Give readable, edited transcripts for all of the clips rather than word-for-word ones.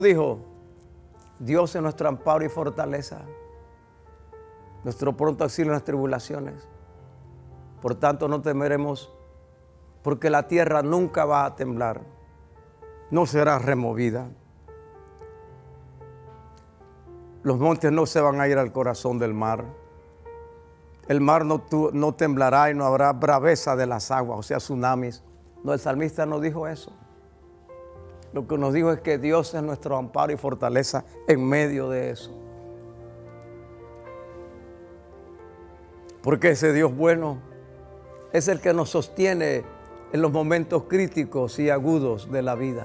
Dijo, Dios es nuestro amparo y fortaleza, nuestro pronto auxilio en las tribulaciones. Por tanto, no temeremos, porque la tierra nunca va a temblar, no será removida. Los montes no se van a ir al corazón del mar. El mar no temblará y no habrá braveza de las aguas, o sea, tsunamis. No, el salmista no dijo eso. Lo que nos dijo es que Dios es nuestro amparo y fortaleza en medio de eso. Porque ese Dios bueno es el que nos sostiene en los momentos críticos y agudos de la vida.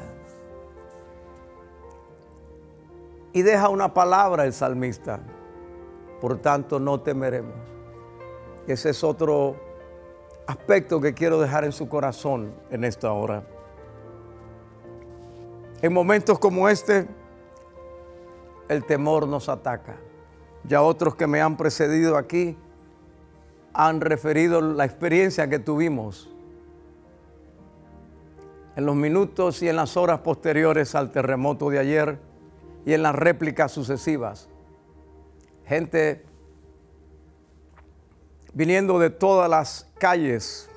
Y deja una palabra el salmista: por tanto no temeremos. Ese es otro aspecto que quiero dejar en su corazón en esta hora. En momentos como este, el temor nos ataca. Ya otros que me han precedido aquí han referido la experiencia que tuvimos en los minutos y en las horas posteriores al terremoto de ayer y en las réplicas sucesivas. Gente viniendo de todas las calles,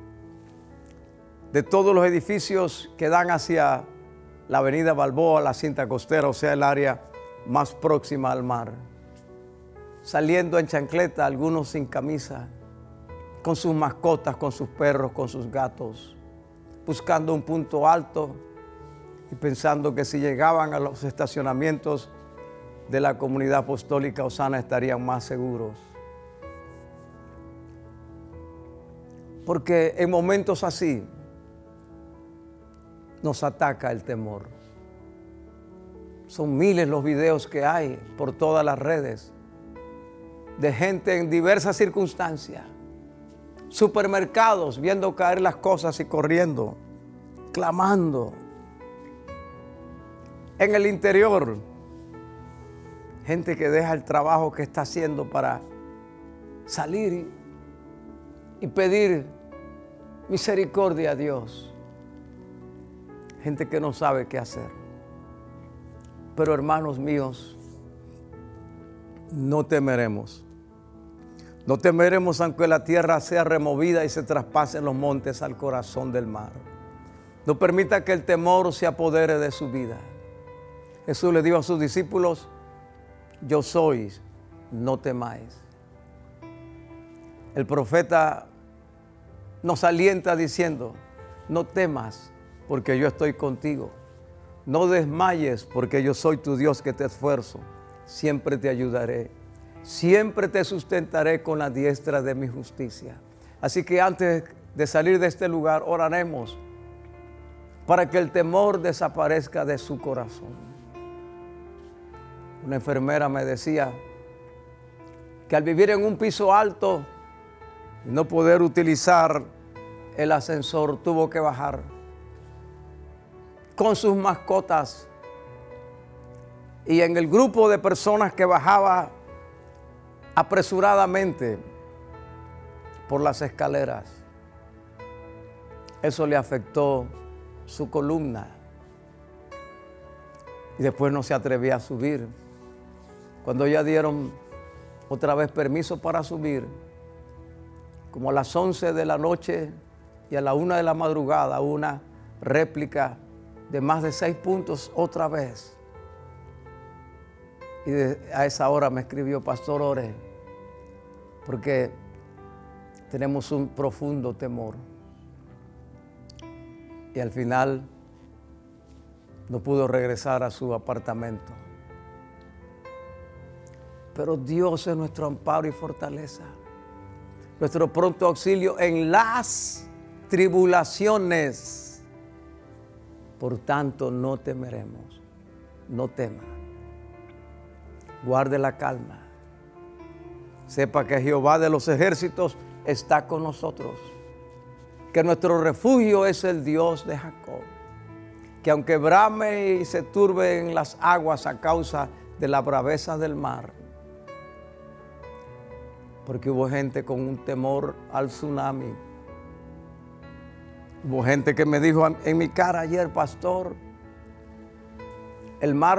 de todos los edificios que dan hacia la avenida Balboa, la cinta costera, o sea, el área más próxima al mar. Saliendo en chancleta, algunos sin camisa, con sus mascotas, con sus perros, con sus gatos, buscando un punto alto y pensando que si llegaban a los estacionamientos de la comunidad apostólica Osana estarían más seguros. Porque en momentos así nos ataca el temor. Son miles los videos que hay por todas las redes de gente en diversas circunstancias, supermercados viendo caer las cosas y corriendo, clamando. En el interior, gente que deja el trabajo que está haciendo para salir y pedir misericordia a Dios. Gente que no sabe qué hacer. Pero hermanos míos, no temeremos. No temeremos aunque la tierra sea removida y se traspasen los montes al corazón del mar. No permita que el temor se apodere de su vida. Jesús le dijo a sus discípulos: yo soy, no temáis. El profeta nos alienta diciendo: no temas, porque yo estoy contigo. No desmayes, porque yo soy tu Dios que te esfuerzo. Siempre te ayudaré. Siempre te sustentaré con la diestra de mi justicia. Así que antes de salir de este lugar, oraremos para que el temor desaparezca de su corazón. Una enfermera me decía que al vivir en un piso alto y no poder utilizar el ascensor, tuvo que bajar con sus mascotas, y en el grupo de personas que bajaba apresuradamente por las escaleras, eso le afectó su columna y después no se atrevía a subir. Cuando ya dieron otra vez permiso para subir, como a las 11 de la noche y a la 1 de la madrugada, una réplica de más de 6 puntos otra vez. Y a esa hora me escribió: pastor, ore, porque tenemos un profundo temor. Y al final no pudo regresar a su apartamento. Pero Dios es nuestro amparo y fortaleza, nuestro pronto auxilio en las tribulaciones. Por tanto, no temeremos. No tema. Guarde la calma. Sepa que Jehová de los ejércitos está con nosotros. Que nuestro refugio es el Dios de Jacob. Que aunque brame y se turben las aguas a causa de la braveza del mar, porque hubo gente con un temor al tsunami. Hubo gente que me dijo en mi cara ayer: pastor, el mar